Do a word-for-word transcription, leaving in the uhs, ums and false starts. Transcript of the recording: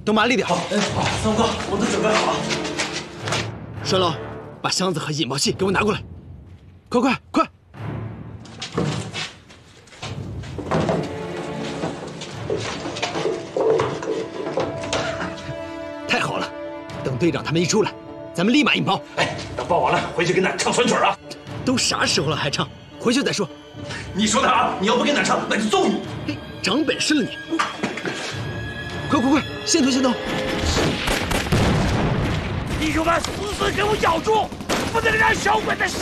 都麻利点。 好，哎，好，三哥，我都准备好了。 栓龙，把箱子和引爆器给我拿过来，快快快！太好了，等队长他们一出来，咱们立马引爆。 哎，等爆完了，回去给奶唱酸曲啊！ 都啥时候了还唱？回去再说。 你说的啊！你要不给奶唱，那就揍你！ 嘿，长本事了你！快快快，先头先头！ 弟兄们，死死给我咬住，不能让小鬼子